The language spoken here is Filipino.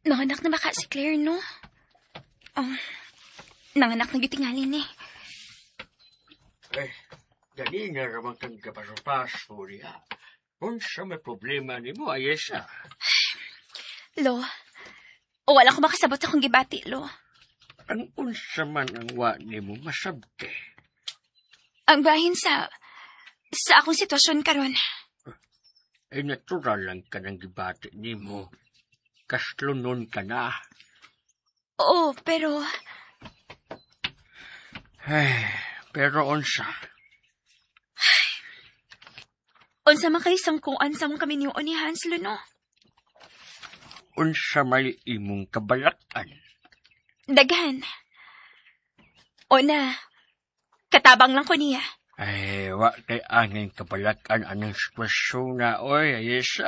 Nanganak na baka si Claire, no? Nanganak na gitingali ni. Dali na ramang kang kapaso-paso niya. Kung sa may problema ni mo, ayesa. Lo, wala ko makasabot sa kong gibati, Lo. Ang unsa man ang wa ni mo masabte. Ang bahin sa akong sitwasyon karon. Natural lang ka ng gibati ni mo. Kaslunon ka na. Oo, pero... Pero unsa? Unsa man kayo kung ansa mong kami niyo ni Hanslo, no? Unsa may imong kabalakan? Daghan. O na, katabang lang ko niya. Wa kay angin kabalakan anong sitwasyon na, oy, ayesa.